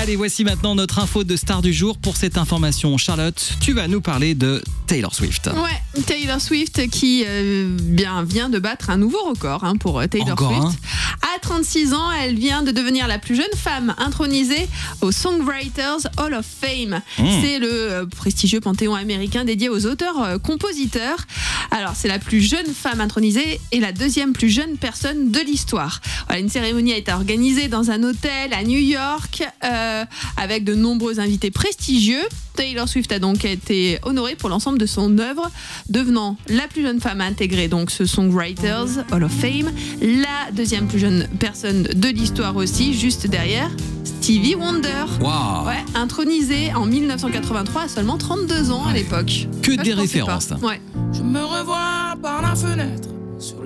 Allez, voici maintenant notre info de star du jour. Pour cette information, Charlotte, tu vas nous parler de Taylor Swift. Ouais, Taylor Swift qui vient de battre un nouveau record pour Taylor Encore Swift. À 36 ans, elle vient de devenir la plus jeune femme intronisée au Songwriters Hall of Fame. C'est le prestigieux panthéon américain dédié aux auteurs-compositeurs. Alors, c'est la plus jeune femme intronisée et la deuxième plus jeune personne de l'histoire. Voilà, une cérémonie a été organisée dans un hôtel à New York avec de nombreux invités prestigieux. Taylor Swift a donc été honorée pour l'ensemble de son œuvre, devenant la plus jeune femme à intégrer donc ce Songwriters Hall of Fame, la deuxième plus jeune personne de l'histoire aussi, juste derrière Stevie Wonder. Wow. Ouais, intronisé en 1983 à seulement 32 ans à l'époque. Que Ça, des je pensais références. pas. Ouais. Je me revois par la fenêtre,